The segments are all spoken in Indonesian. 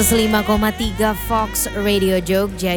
5,3 Fox Radio Jogja,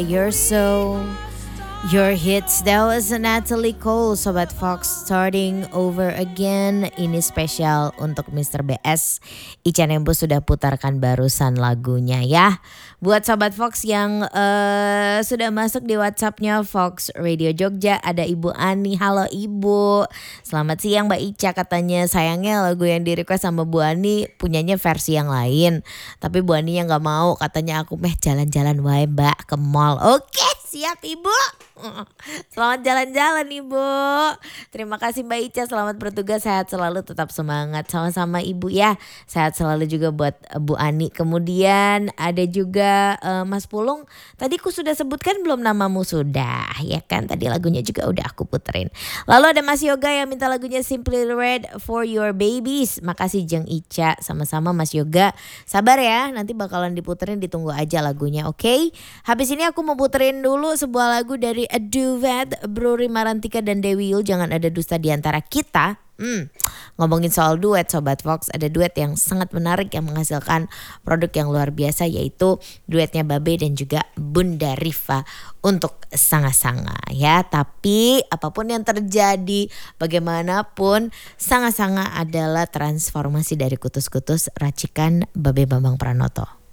your hits. That was Natalie Cole, Sobat Fox, Starting Over Again. Ini spesial untuk Mr. BS. Ica Nembo sudah putarkan barusan lagunya ya. Buat Sobat Fox yang sudah masuk di WhatsAppnya Fox Radio Jogja, ada Ibu Ani. Halo Ibu, selamat siang Mbak Ica. Katanya sayangnya lagu yang di request sama Bu Ani punyanya versi yang lain, tapi Bu Ani yang gak mau. Katanya aku jalan-jalan wae Mbak ke mall. Oke, siap Ibu. Selamat jalan-jalan Ibu. Terima kasih Mbak Ica, selamat bertugas, sehat selalu, tetap semangat. Sama-sama Ibu ya, sehat selalu juga buat Bu Ani. Kemudian ada juga Mas Pulung. Tadi aku sudah sebutkan belum namamu? Sudah ya kan, tadi lagunya juga udah aku puterin. Lalu ada Mas Yoga yang minta lagunya Simply Red for Your Babies. Makasih Jeng Ica, sama-sama Mas Yoga. Sabar ya, nanti bakalan diputerin, ditunggu aja lagunya, oke? Habis ini aku mau puterin dulu sebuah lagu dari A Duet, Bro Rima Rantika dan Dewi Yul, Jangan Ada Dusta Di Antara Kita. Ngomongin soal duet Sobat Fox, ada duet yang sangat menarik yang menghasilkan produk yang luar biasa, yaitu duetnya Babe dan juga Bunda Rifa untuk Sanga-Sanga ya. Tapi apapun yang terjadi, bagaimanapun, Sanga-Sanga adalah transformasi dari kutus-kutus racikan Babe Bambang Pranoto.